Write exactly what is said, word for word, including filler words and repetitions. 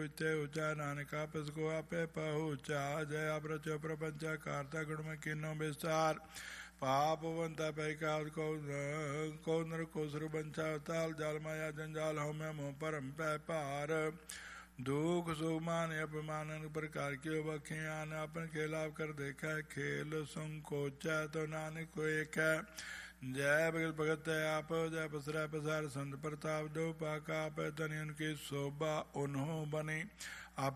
विचे ऊंचा नानक आपस को आपे पहुँचा जय आप रचो प्रपंचा कारता गुण में किन्नो विस्तार पाप वंता पैकाल को को नर को सुर बंचा ताल जाल माया जंजाल हो मैं मोह परम पै पार दुख सुमान अपमान प्रकार की बखें आन अपन खेलाव कर देखा है खेल संकोचा तो नानक को एक है जय भगत भगत है आप जय पसरा पसार संत प्रताप दो पाका आप तनि उनकी शोभा उन्हों बनी